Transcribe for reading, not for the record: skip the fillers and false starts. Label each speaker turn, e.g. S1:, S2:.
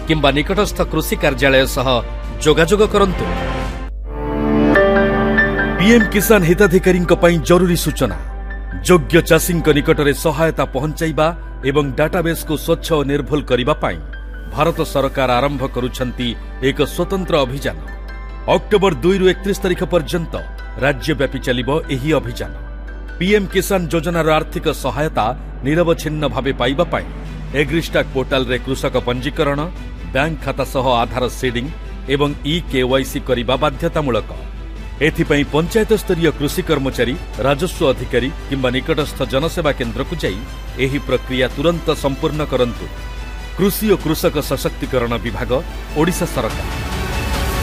S1: किंबा निकटस्थ कृषि कार्यालय सह जोगाजोग करंतु। पीएम किसान हिताधिकारी जरूरी सूचना योग्य चाषी निकट में सहायता पहुंचाइबा एवं डाटाबेस को स्वच्छ और निर्भुल करने भारत सरकार आरंभ करुछंती एक स्वतंत्र अभियान। अक्टोबर 2 रु 31 तारिख पर्यंत राज्यव्यापी चलिबो एही अभियान। पीएम किसान योजनार आर्थिक सहायता निरवच्छिन्न भावे पाइबा पाई एग्रिस्टाक पोर्टाल रे कृषक पंजीकरण, बैंक खाता सह आधार सीडिंग एवं ई-केवाईसी करबा बाध्यतामूलक। एथिपाई पंचायत स्तरीय कृषि कर्मचारी, राजस्व अधिकारी किंबा निकटस्थ जनसेवा केन्द्र को जाई एही प्रक्रिया तुरंत संपूर्ण करंतु। कृषि और कृषक सशक्तिकरण विभाग, ओडिशा सरकार।